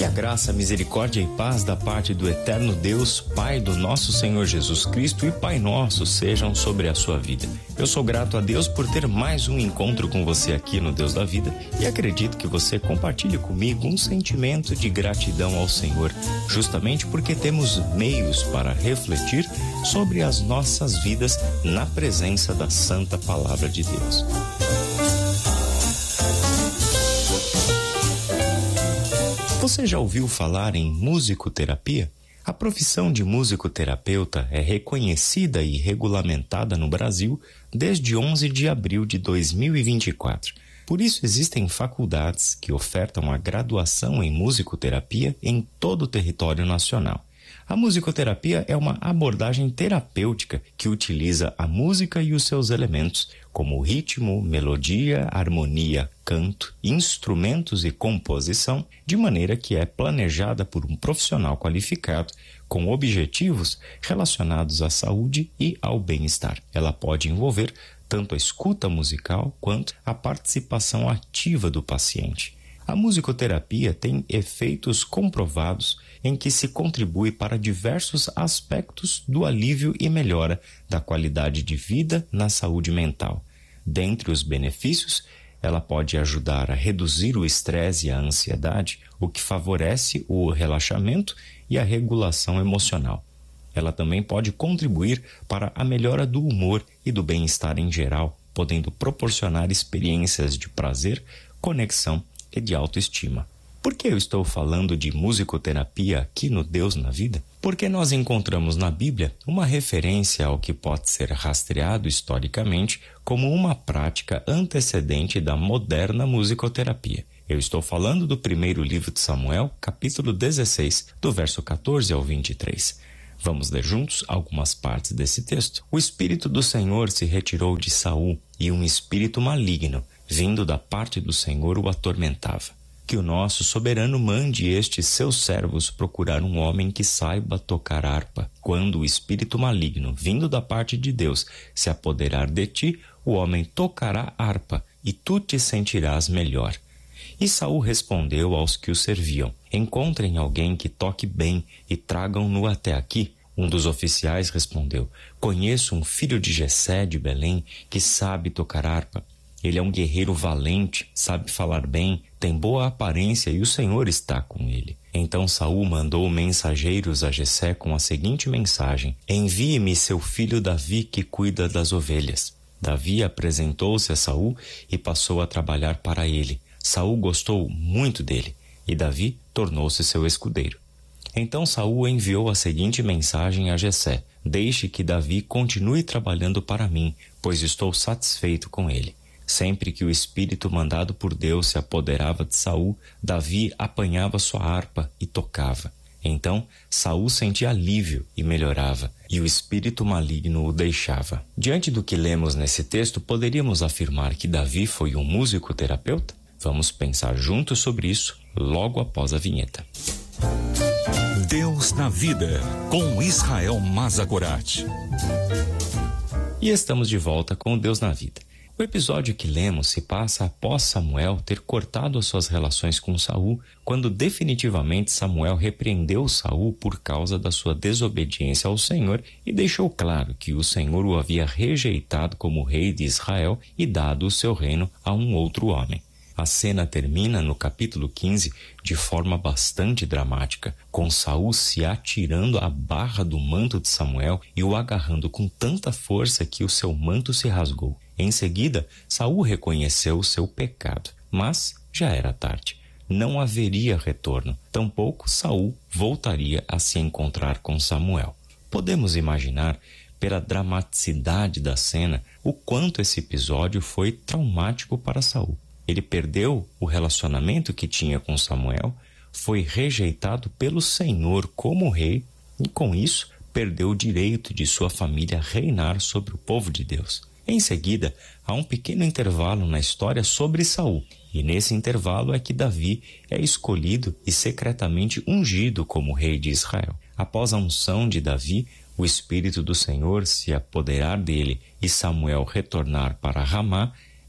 Que a graça, misericórdia e paz da parte do eterno Deus, Pai do nosso Senhor Jesus Cristo e Pai nosso sejam sobre a sua vida. Eu sou grato a Deus por ter mais um encontro com você aqui no Deus da Vida e acredito que você compartilhe comigo um sentimento de gratidão ao Senhor, justamente porque temos meios para refletir sobre as nossas vidas na presença da Santa Palavra de Deus. Você já ouviu falar em musicoterapia? A profissão de musicoterapeuta é reconhecida e regulamentada no Brasil desde 11 de abril de 2024. Por isso, existem faculdades que ofertam a graduação em musicoterapia em todo o território nacional. A musicoterapia é uma abordagem terapêutica que utiliza a música e os seus elementos, como ritmo, melodia, harmonia, canto, instrumentos e composição, de maneira que é planejada por um profissional qualificado, com objetivos relacionados à saúde e ao bem-estar. Ela pode envolver tanto a escuta musical quanto a participação ativa do paciente. A musicoterapia tem efeitos comprovados em que se contribui para diversos aspectos do alívio e melhora da qualidade de vida na saúde mental. Dentre os benefícios, ela pode ajudar a reduzir o estresse e a ansiedade, o que favorece o relaxamento e a regulação emocional. Ela também pode contribuir para a melhora do humor e do bem-estar em geral, podendo proporcionar experiências de prazer, conexão e de autoestima. Por que eu estou falando de musicoterapia aqui no Deus na Vida? Porque nós encontramos na Bíblia uma referência ao que pode ser rastreado historicamente como uma prática antecedente da moderna musicoterapia. Eu estou falando do primeiro livro de Samuel, capítulo 16, do verso 14 ao 23. Vamos ler juntos algumas partes desse texto. O Espírito do Senhor se retirou de Saul e um espírito maligno, vindo da parte do Senhor, o atormentava. Que o nosso soberano mande estes seus servos procurar um homem que saiba tocar harpa. Quando o espírito maligno, vindo da parte de Deus, se apoderar de ti, o homem tocará harpa, e tu te sentirás melhor. E Saul respondeu aos que o serviam: encontrem alguém que toque bem e tragam-no até aqui. Um dos oficiais respondeu: conheço um filho de Jessé de Belém que sabe tocar harpa. Ele é um guerreiro valente, sabe falar bem, tem boa aparência e o Senhor está com ele. Então Saul mandou mensageiros a Jessé com a seguinte mensagem: envie-me seu filho Davi que cuida das ovelhas. Davi apresentou-se a Saul e passou a trabalhar para ele. Saul gostou muito dele e Davi tornou-se seu escudeiro. Então Saul enviou a seguinte mensagem a Jessé: deixe que Davi continue trabalhando para mim, pois estou satisfeito com ele. Sempre que o espírito mandado por Deus se apoderava de Saul, Davi apanhava sua harpa e tocava. Então Saul sentia alívio e melhorava, e o espírito maligno o deixava. Diante do que lemos nesse texto, poderíamos afirmar que Davi foi um musicoterapeuta? Vamos pensar juntos sobre isso logo após a vinheta. Deus na Vida, com Israel Mazagorat. E estamos de volta com Deus na Vida. O episódio que lemos se passa após Samuel ter cortado as suas relações com Saul, quando definitivamente Samuel repreendeu Saul por causa da sua desobediência ao Senhor e deixou claro que o Senhor o havia rejeitado como rei de Israel e dado o seu reino a um outro homem. A cena termina no capítulo 15 de forma bastante dramática, com Saul se atirando à barra do manto de Samuel e o agarrando com tanta força que o seu manto se rasgou. Em seguida, Saul reconheceu o seu pecado, mas já era tarde. Não haveria retorno, tampouco Saul voltaria a se encontrar com Samuel. Podemos imaginar, pela dramaticidade da cena, o quanto esse episódio foi traumático para Saul. Ele perdeu o relacionamento que tinha com Samuel, foi rejeitado pelo Senhor como rei e, com isso, perdeu o direito de sua família reinar sobre o povo de Deus. Em seguida, há um pequeno intervalo na história sobre Saul, e nesse intervalo é que Davi é escolhido e secretamente ungido como rei de Israel. Após a unção de Davi, o Espírito do Senhor se apoderar dele e Samuel retornar para Ramá,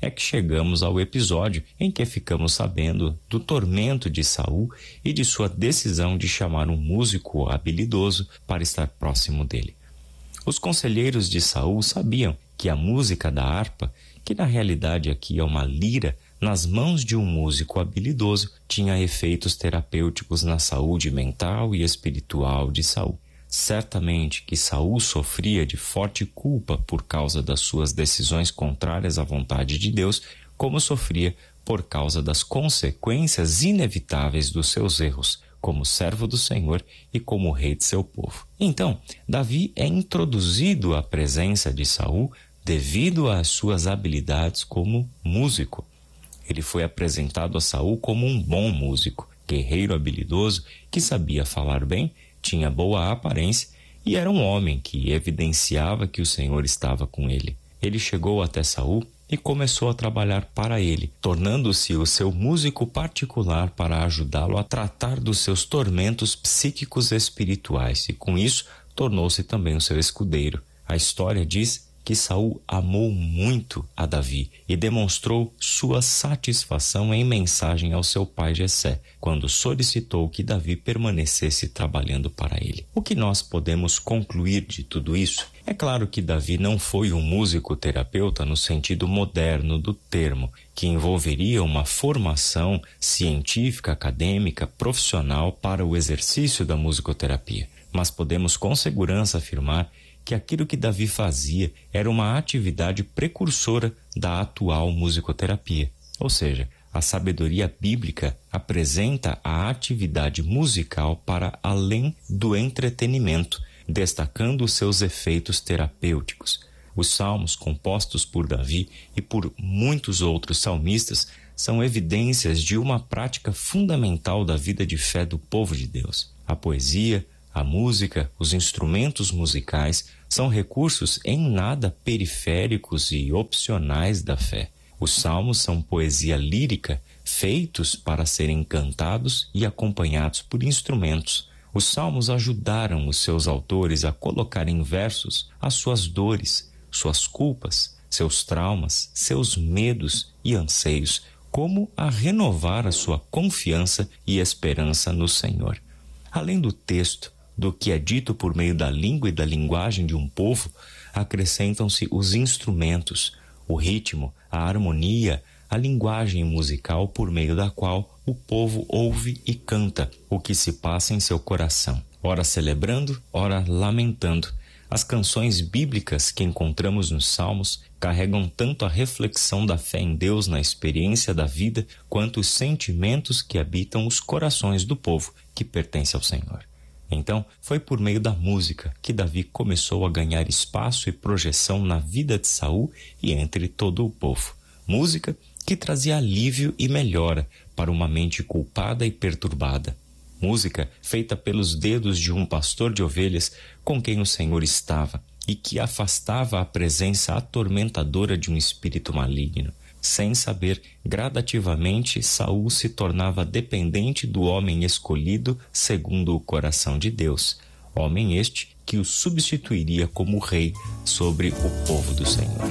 é que chegamos ao episódio em que ficamos sabendo do tormento de Saul e de sua decisão de chamar um músico habilidoso para estar próximo dele. Os conselheiros de Saul sabiam que a música da harpa, que na realidade aqui é uma lira, nas mãos de um músico habilidoso, tinha efeitos terapêuticos na saúde mental e espiritual de Saul. Certamente que Saul sofria de forte culpa por causa das suas decisões contrárias à vontade de Deus, como sofria por causa das consequências inevitáveis dos seus erros, como servo do Senhor e como rei de seu povo. Então, Davi é introduzido à presença de Saul devido às suas habilidades como músico. Ele foi apresentado a Saul como um bom músico, guerreiro habilidoso, que sabia falar bem, tinha boa aparência e era um homem que evidenciava que o Senhor estava com ele. Ele chegou até Saul e começou a trabalhar para ele, tornando-se o seu músico particular para ajudá-lo a tratar dos seus tormentos psíquicos e espirituais, e com isso tornou-se também o seu escudeiro. A história diz que Saul amou muito a Davi e demonstrou sua satisfação em mensagem ao seu pai Jessé, quando solicitou que Davi permanecesse trabalhando para ele. O que nós podemos concluir de tudo isso? É claro que Davi não foi um músico-terapeuta no sentido moderno do termo, que envolveria uma formação científica, acadêmica, profissional para o exercício da musicoterapia. Mas podemos com segurança afirmar que aquilo que Davi fazia era uma atividade precursora da atual musicoterapia. Ou seja, a sabedoria bíblica apresenta a atividade musical para além do entretenimento, destacando os seus efeitos terapêuticos. Os salmos compostos por Davi e por muitos outros salmistas são evidências de uma prática fundamental da vida de fé do povo de Deus. A poesia, a música, os instrumentos musicais são recursos em nada periféricos e opcionais da fé. Os salmos são poesia lírica, feitos para serem cantados e acompanhados por instrumentos. Os salmos ajudaram os seus autores a colocar em versos as suas dores, suas culpas, seus traumas, seus medos e anseios, como a renovar a sua confiança e esperança no Senhor. Além do texto, do que é dito por meio da língua e da linguagem de um povo, acrescentam-se os instrumentos, o ritmo, a harmonia, a linguagem musical por meio da qual o povo ouve e canta o que se passa em seu coração, ora celebrando, ora lamentando. As canções bíblicas que encontramos nos Salmos carregam tanto a reflexão da fé em Deus na experiência da vida, quanto os sentimentos que habitam os corações do povo que pertence ao Senhor. Então, foi por meio da música que Davi começou a ganhar espaço e projeção na vida de Saul e entre todo o povo. Música que trazia alívio e melhora para uma mente culpada e perturbada. Música feita pelos dedos de um pastor de ovelhas com quem o Senhor estava e que afastava a presença atormentadora de um espírito maligno. Sem saber, gradativamente, Saul se tornava dependente do homem escolhido segundo o coração de Deus, homem este que o substituiria como rei sobre o povo do Senhor.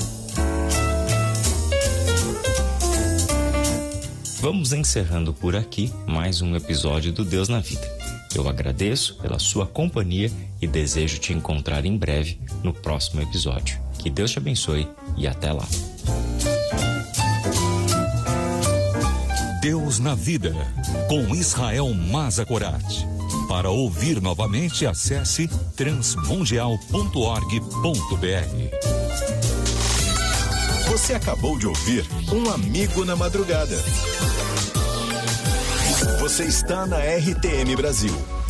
Vamos encerrando por aqui mais um episódio do Deus na Vida. Eu agradeço pela sua companhia e desejo te encontrar em breve no próximo episódio. Que Deus te abençoe e até lá. Deus na Vida, com Israel Mazakorati. Para ouvir novamente, acesse transmundial.org.br. Você acabou de ouvir Um Amigo na Madrugada. Você está na RTM Brasil.